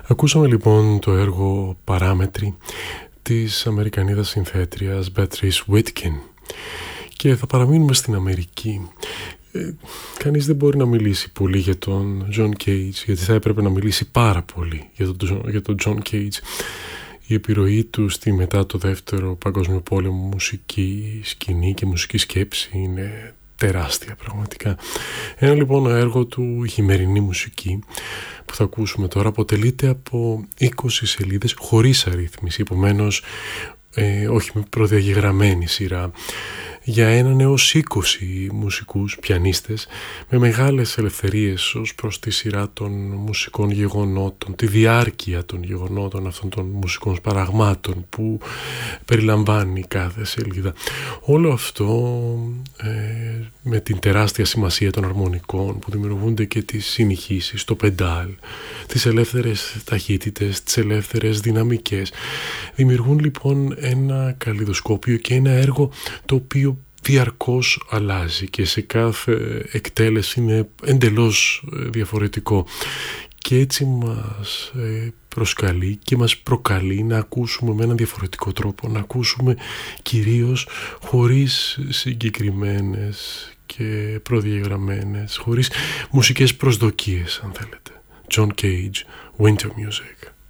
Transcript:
Ακούσαμε λοιπόν το έργο «Παράμετροι» της Αμερικανίδας συνθέτριας Beatrice Witkin και θα παραμείνουμε στην Αμερική. Κανείς δεν μπορεί να μιλήσει πολύ για τον John Cage, γιατί θα έπρεπε να μιλήσει πάρα πολύ για τον John Cage. Η επιρροή του στη μετά το δεύτερο παγκόσμιο πόλεμο μουσική σκηνή και μουσική σκέψη είναι τεράστια πραγματικά. Ένα λοιπόν έργο του, η χειμερινή μουσική, που θα ακούσουμε τώρα, αποτελείται από 20 σελίδες χωρίς αρρύθμιση, επομένως όχι με προδιαγεγραμμένη σειρά, για έναν έως 20 μουσικούς πιανίστες με μεγάλες ελευθερίες ως προς τη σειρά των μουσικών γεγονότων, τη διάρκεια των γεγονότων αυτών των μουσικών παραγμάτων που περιλαμβάνει κάθε σελίδα. Όλο αυτό με την τεράστια σημασία των αρμονικών που δημιουργούνται και τις συνηχήσεις, το πεντάλ, τις ελεύθερες ταχύτητες, τις ελεύθερες δυναμικές, δημιουργούν λοιπόν ένα καλλιδοσκόπιο και ένα έργο το οποίο διαρκώς αλλάζει και σε κάθε εκτέλεση είναι εντελώς διαφορετικό, και έτσι μας προσκαλεί και μας προκαλεί να ακούσουμε με έναν διαφορετικό τρόπο, να ακούσουμε κυρίως χωρίς συγκεκριμένες και προδιαγραμμένες, χωρίς μουσικές προσδοκίες αν θέλετε. John Cage, Winter Music.